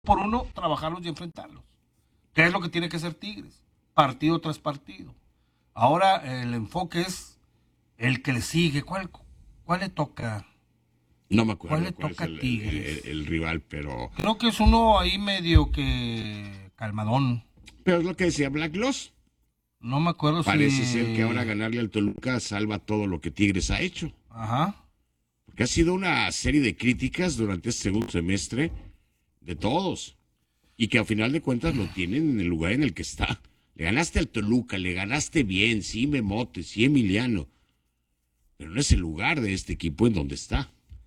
por uno, trabajarlos y enfrentarlos. ¿Qué es lo que tiene que hacer Tigres? Partido tras partido. Ahora el enfoque es el que le sigue. ¿Cuál le toca? No me acuerdo ¿Cuál le toca a Tigres? El rival, pero... Creo que es uno ahí medio que calmadón. Pero es lo que decía Black Loss. No me acuerdo Parece ser que ahora ganarle al Toluca salva todo lo que Tigres ha hecho. Ajá. Porque ha sido una serie de críticas durante este segundo semestre de todos. Y que a final de cuentas lo tienen en el lugar en el que está. Le ganaste al Toluca, le ganaste bien, sí Memote, sí Emiliano. Pero no es el lugar de este equipo en donde está.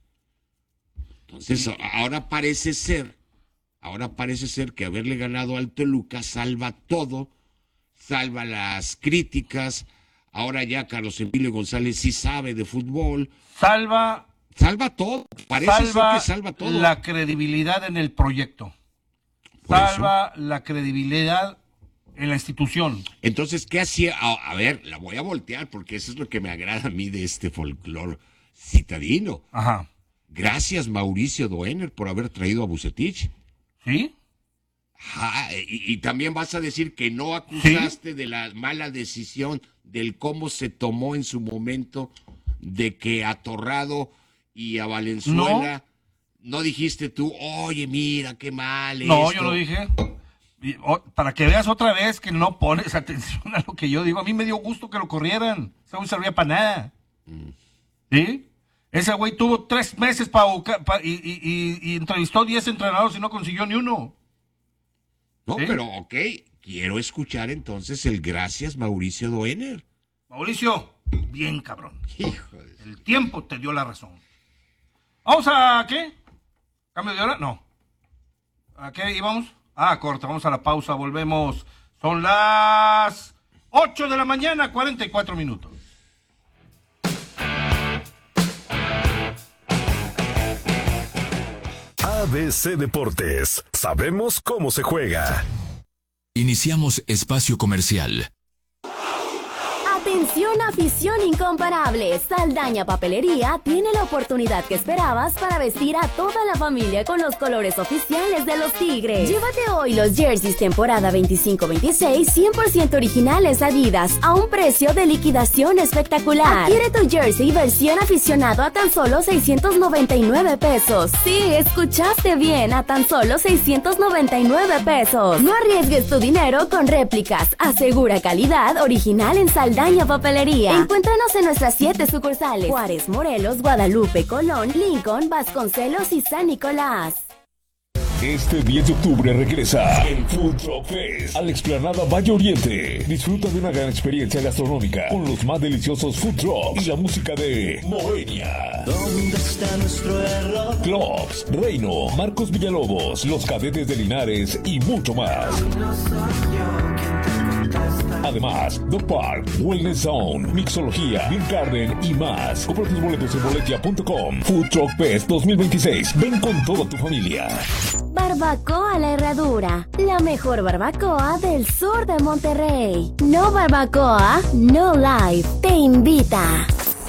Entonces, ahora parece ser que haberle ganado al Toluca salva todo, salva las críticas. Ahora ya Carlos Emilio González sí sabe de fútbol. Salva todo, parece ser que salva todo. La credibilidad en el proyecto. Salva la credibilidad en la institución. Entonces, ¿qué hacía? A ver, la voy a voltear porque eso es lo que me agrada a mí de este folclore citadino. Ajá. Gracias, Mauricio Doener, por haber traído a Vucetich. ¿Sí? Ajá, y también vas a decir que no acusaste de la mala decisión, del cómo se tomó en su momento, de que a Torrado y a Valenzuela, no dijiste tú, oye, mira, qué mal esto. No, yo lo dije. Para que veas otra vez que no pones atención a lo que yo digo. A mí me dio gusto que lo corrieran. Ese güey servía para nada. ¿Sí? Ese güey tuvo 3 meses y entrevistó 10 entrenadores y no consiguió ni uno. No, ¿sí? Pero ok, quiero escuchar entonces el gracias Mauricio Doener. Mauricio, bien cabrón. Hijo de... El tiempo te dio la razón. ¿Vamos a qué? ¿Cambio de hora? No. ¿A qué íbamos? Corta, vamos a la pausa, volvemos. Son las 8 de la mañana, 44 minutos. ABC Deportes, sabemos cómo se juega. Iniciamos espacio comercial. Atención, afición incomparable. Saldaña Papelería tiene la oportunidad que esperabas para vestir a toda la familia con los colores oficiales de los Tigres. Llévate hoy los jerseys temporada 25-26 100% originales Adidas a un precio de liquidación espectacular. Adquiere tu jersey versión aficionado a tan solo 699 pesos. Sí, escuchaste bien, a tan solo 699 pesos. No arriesgues tu dinero con réplicas. Asegura calidad original en Saldaña Papelería. Encuéntranos en nuestras 7 sucursales: Juárez, Morelos, Guadalupe, Colón, Lincoln, Vasconcelos y San Nicolás. Este 10 de octubre regresa el Food Truck Fest a la explanada Valle Oriente. Disfruta de una gran experiencia gastronómica con los más deliciosos food trucks y la música de Moenia. ¿Dónde está nuestro error? Clubs, Reino, Marcos Villalobos, Los Cadetes de Linares y mucho más. No soy yo quien te contesta. Además, Dog Park, Wellness Zone, Mixología, Beer Garden y más. Compra tus boletos en boletia.com. Food Truck Fest 2026. Ven con toda tu familia. Barbacoa La Herradura, la mejor barbacoa del sur de Monterrey. No barbacoa, no life. Te invita.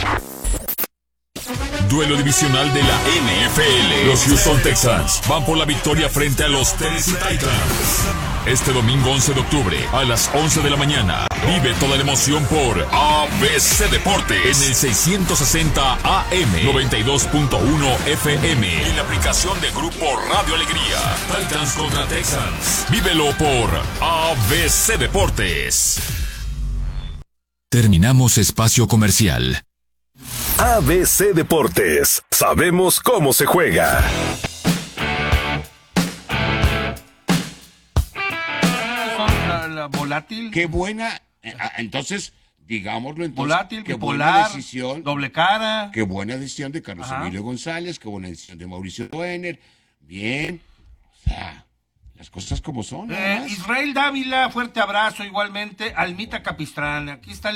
Duelo divisional de la NFL. Los Houston Texans van por la victoria frente a los Tennessee Titans. Este domingo 11 de octubre a las 11 de la mañana. Vive toda la emoción por ABC Deportes en el 660 AM, 92.1 FM. En la aplicación de Grupo Radio Alegría. Titans contra Texans. Vívelo por ABC Deportes. Terminamos espacio comercial. ABC Deportes, sabemos cómo se juega. La volátil. Qué buena, entonces, digámoslo entonces. Volátil, qué bipolar, buena decisión, doble cara. Qué buena decisión de Carlos Ajá. Emilio González, qué buena decisión de Mauricio Doener. Bien, o sea, las cosas como son. Israel Dávila, fuerte abrazo igualmente. Almita Capistrán, aquí está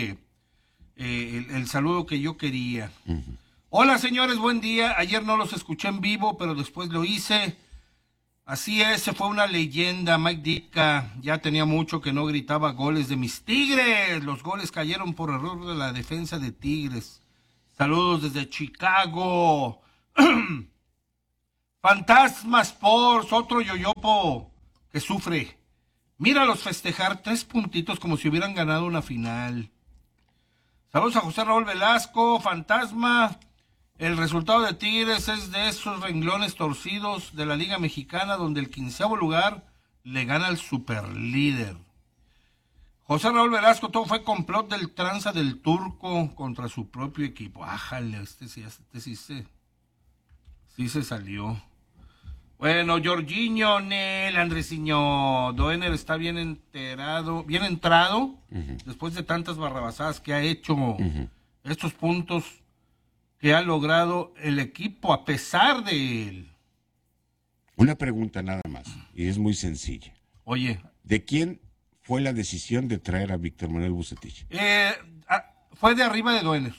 el saludo que yo quería. Uh-huh. Hola señores, buen día. Ayer no los escuché en vivo, pero después lo hice. Así es, se fue una leyenda, Mike Ditka. Ya tenía mucho que no gritaba goles de mis Tigres. Los goles cayeron por error de la defensa de Tigres. Saludos desde Chicago. Fantasma Sports, otro yoyopo que sufre. Míralos festejar 3 puntitos como si hubieran ganado una final. Saludos a José Raúl Velasco, Fantasma. El resultado de Tigres es de esos renglones torcidos de la Liga Mexicana donde el 15º lugar le gana al superlíder. José Raúl Velasco, todo fue complot del tranza del Turco contra su propio equipo. Ájale, este sí se salió. Bueno, Jorginho, Nel, Andresiño, Doener está bien entrado, después de tantas barrabasadas que ha hecho, estos puntos que ha logrado el equipo a pesar de él. Una pregunta nada más, y es muy sencilla. Oye. ¿De quién fue la decisión de traer a Víctor Manuel Vucetich? Fue de arriba de Doener.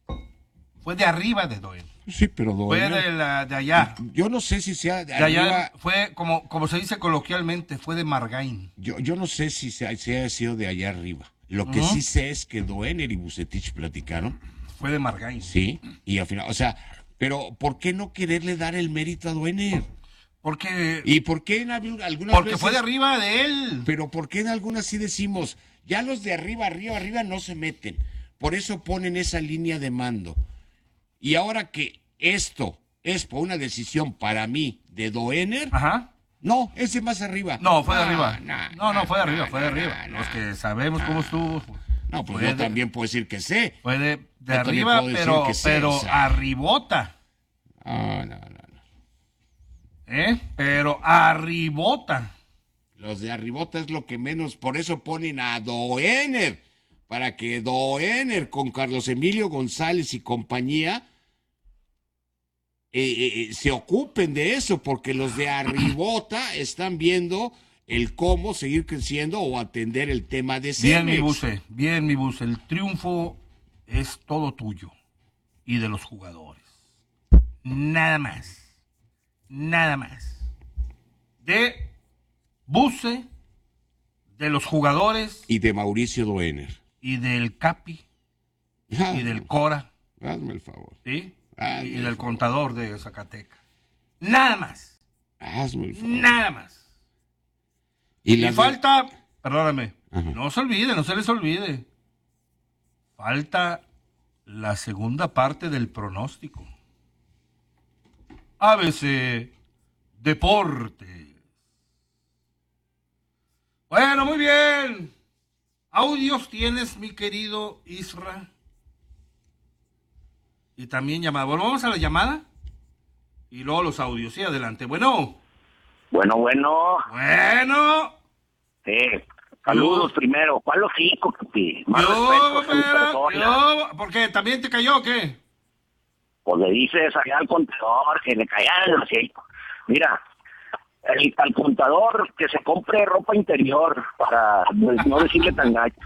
Sí, pero Doener... Fue de allá. Yo no sé si sea de allá. arriba... Fue, como se dice coloquialmente, fue de Margain. Yo no sé si haya sido de allá arriba. Lo que sí sé es que Doener y Vucetich platicaron. Fue de Margain. Sí, y al final, o sea, pero ¿por qué no quererle dar el mérito a Doener? Porque... ¿Y por qué en algunas Porque veces, fue de arriba de él. Pero ¿por qué en algunas sí decimos, ya los de arriba no se meten? Por eso ponen esa línea de mando. Y ahora que esto es por una decisión para mí de Doener, no, ese más arriba. No, fue de arriba. No, fue de arriba. Los que sabemos cómo estuvo. No, pues yo también puedo decir que sé. Fue de arriba, pero arribota. No. Pero arribota. Los de arribota es lo que menos, por eso ponen a Doener, para que Doener con Carlos Emilio González y compañía se ocupen de eso, porque los de arribota están viendo el cómo seguir creciendo o atender el tema de Cemex. Bien mi buce, el triunfo es todo tuyo y de los jugadores. Nada más. De Buce, de los jugadores. Y de Mauricio Doener. Y del Capi. Y del Cora. Hazme el favor. ¿Sí? Y del contador de Zacatecas. Nada más. Hazme el favor. Nada más. Y falta, perdóname, no se les olvide. Falta la segunda parte del pronóstico. ABC Deportes. Bueno, muy bien. Audios tienes, mi querido Isra. Y también llamada. Bueno, vamos a la llamada. Y luego los audios. Sí, adelante. Bueno. Bueno. Sí. Saludos primero. ¿Cuál hocico, papi? ¿Por qué? ¿También te cayó o qué? Pues le dices allá al contador que le caía el hocico. Mira, al contador que se compre ropa interior para no decirle tan gacho.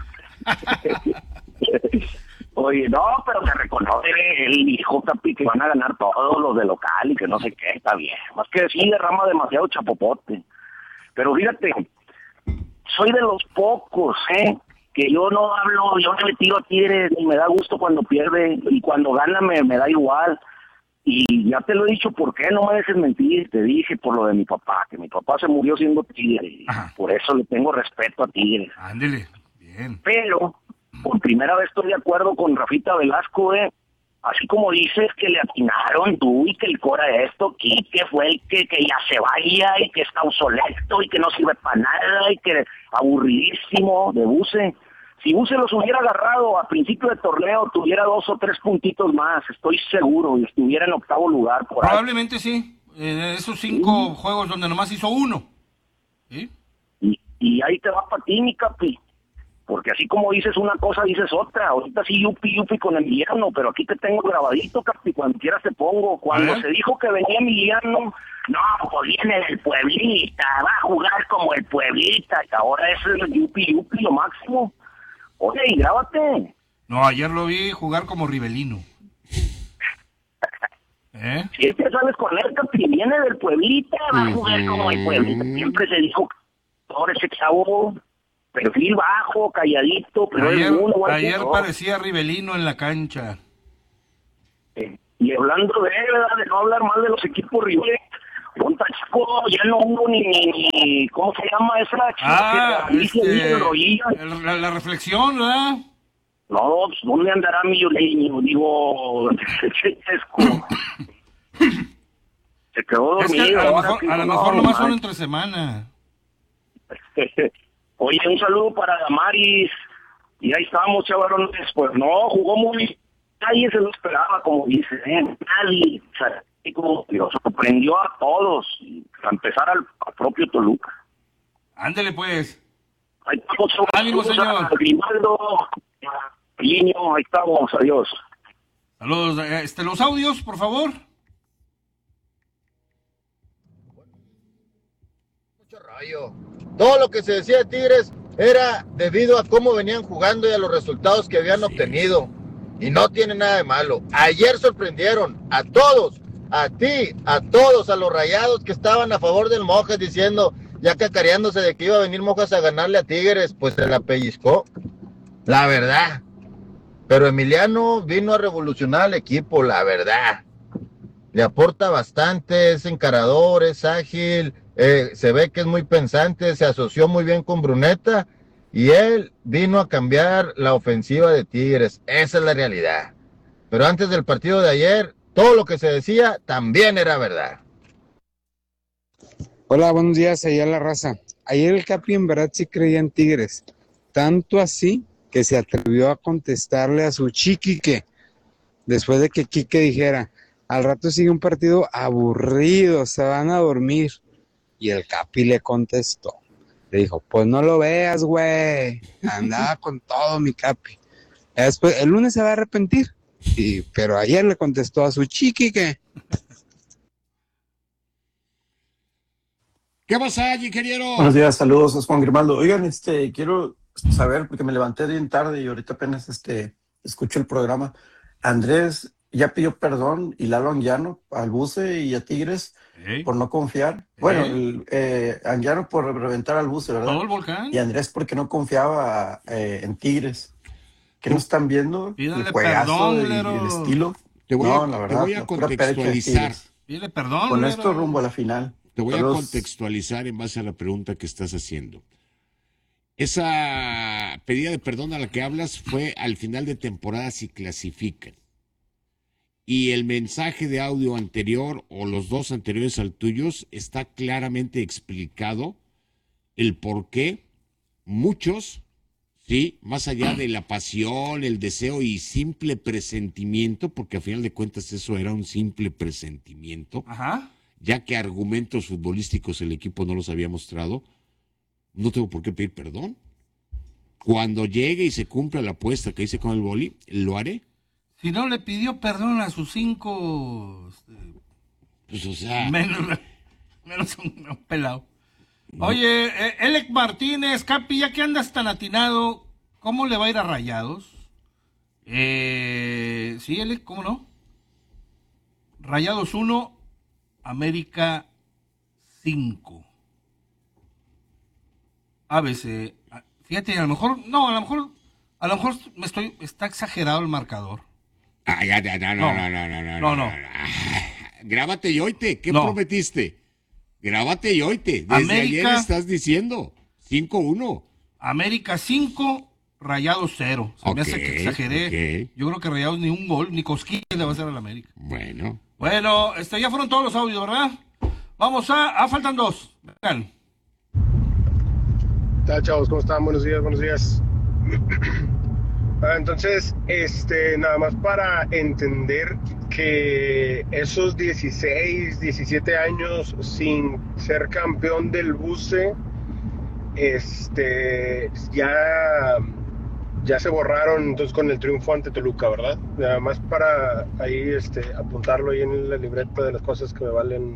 Oye, no, pero que reconoce, él dijo, Capi, que van a ganar todos los de local y que no sé qué, está bien. Más que sí derrama demasiado chapopote. Pero fíjate, soy de los pocos, que yo no hablo, yo no le tiro a Tigres, ni me da gusto cuando pierde, y cuando gana me da igual. Y ya te lo he dicho, ¿por qué? No me dejes mentir, te dije por lo de mi papá, que mi papá se murió siendo Tigre, y por eso le tengo respeto a Tigres. Ándele, bien. Pero, por primera vez estoy de acuerdo con Rafita Velasco, así como dices que le atinaron tú y que el Cora esto, que fue el que ya se vaya y que está obsoleto y que no sirve para nada y que aburridísimo de Buce. Si Buce los hubiera agarrado a principio de torneo, tuviera 2 o 3 puntitos más, estoy seguro, y estuviera en 8º lugar. Probablemente sí, en esos 5 juegos donde nomás hizo 1. ¿Sí? Y ahí te va para ti, mi Capi. Porque así como dices una cosa, dices otra. Ahorita sí yupi con Emiliano, pero aquí te tengo grabadito, Capi, cuando quieras te pongo. Cuando se dijo que venía Emiliano, no, pues viene del Pueblita, va a jugar como el Pueblita, y ahora es el yupi, lo máximo. Oye, y grábate. No, ayer lo vi jugar como Rivelino. Siempre sales con él, Capi, viene del Pueblita, va a jugar como el Pueblita. Siempre se dijo, ahora ese chavo... perfil bajo, calladito, pero ayer parecía Rivelino en la cancha. Y hablando de él, ¿verdad? De no hablar mal de los equipos rivales, Ponta chico, ya no hubo ni ¿cómo se llama esa chica que dice el rollillo? La reflexión, ¿verdad? No, pues, ¿dónde andará mi niño? Digo, se quedó dormido. Es que a lo mejor nomás son entre semana. Oye, un saludo para Damaris. Y ahí estamos, chavalones. Pues no, jugó muy bien. Nadie se lo esperaba, como dice, nadie. O sea, como Dios sorprendió a todos. A empezar al propio Toluca. Ándele, pues. Ahí estamos, chavalones. Ánimo, señor. Grimaldo, Niño, ahí estamos, adiós. Saludos. Los audios, por favor. Mucho rollo. Todo lo que se decía de Tigres era debido a cómo venían jugando y a los resultados que habían obtenido. Y no tiene nada de malo. Ayer sorprendieron a todos, a ti, a todos, a los Rayados que estaban a favor del Mojas diciendo, ya cacareándose de que iba a venir Mojas a ganarle a Tigres, pues se la pellizcó. La verdad. Pero Emiliano vino a revolucionar al equipo, la verdad. Le aporta bastante, es encarador, es ágil, se ve que es muy pensante, se asoció muy bien con Bruneta y él vino a cambiar la ofensiva de Tigres. Esa es la realidad. Pero antes del partido de ayer, todo lo que se decía también era verdad. Hola, buenos días, allá la raza. Ayer el Capi en verdad sí creía en Tigres, tanto así que se atrevió a contestarle a su Chiquique, después de que Quique dijera, al rato sigue un partido aburrido, se van a dormir. Y el Capi le contestó, le dijo, pues no lo veas, güey, andaba con todo mi Capi. Después, el lunes se va a arrepentir, pero ayer le contestó a su Chiquique. ¿Qué pasa, ingeniero? Buenos días, saludos, es Juan Grimaldo. Oigan, quiero saber, porque me levanté bien tarde y ahorita apenas escucho el programa. Andrés ya pidió perdón y Lalo Anguiano al Buce y a Tigres por no confiar. Bueno, Anguiano por reventar al Buce, ¿verdad? Todo el volcán. Y Andrés porque no confiaba en Tigres. ¿Qué no están viendo? Pídale el juegazo perdón, y el estilo. Te voy la a pura pecha de contextualizar. Tigres. Pídele perdón. Con esto rumbo a la final. Te voy a contextualizar en base a la pregunta que estás haciendo. Esa pedida de perdón a la que hablas fue al final de temporada si clasifican. Y el mensaje de audio anterior o los dos anteriores al tuyos está claramente explicado el por qué muchos, sí, más allá de la pasión, el deseo y simple presentimiento, porque a final de cuentas eso era un simple presentimiento, ya que argumentos futbolísticos el equipo no los había mostrado, no tengo por qué pedir perdón. Cuando llegue y se cumpla la apuesta que hice con el boli, lo haré. Si no le pidió perdón a sus 5... Pues, o sea... Menos un pelado. Oye, Elec Martínez, Capi, ya que andas tan atinado, ¿cómo le va a ir a Rayados? Sí, Elec, ¿cómo no? Rayados 1, América 5. ABC. Fíjate, a lo mejor está exagerado el marcador. No. Grábate y oíte, ¿qué prometiste? Grábate y oíte, desde América, ayer estás diciendo 5-1. América 5, Rayados 0. Se me hace que exageré. Okay. Yo creo que Rayados ni un gol, ni cosquillas le va a hacer al América. Bueno, ya fueron todos los audios, ¿verdad? Vamos faltan 2. Vengan. ¿Qué tal, chavos? ¿Cómo están? Buenos días. Entonces, nada más para entender que esos 16, 17 años sin ser campeón del Buce, ya se borraron entonces con el triunfo ante Toluca, ¿verdad? Nada más para ahí apuntarlo ahí en la libreta de las cosas que me valen.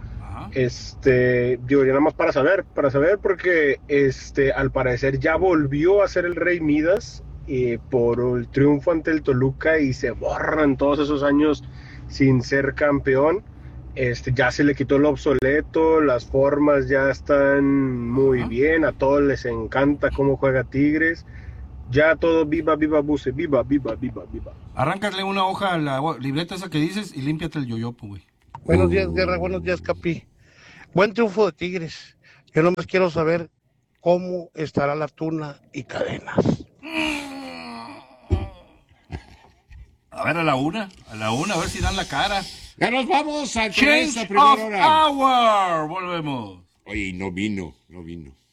Digo, ya nada más para saber porque al parecer ya volvió a ser el Rey Midas por el triunfo ante el Toluca y se borran todos esos años sin ser campeón. Ya se le quitó lo obsoleto, las formas ya están muy bien, a todos les encanta cómo juega Tigres. Ya todo viva Buce, viva. Arráncale una hoja a la libreta esa que dices y límpiate el yoyopo, güey. Buenos días, Guerra, buenos días, Capi. Buen triunfo de Tigres. Yo nomás quiero saber cómo estará la Tuna y Cadenas. A ver, a la una, a ver si dan la cara. Ya nos vamos a Change esta primera of hora. hour. Volvemos. Oye, no vino.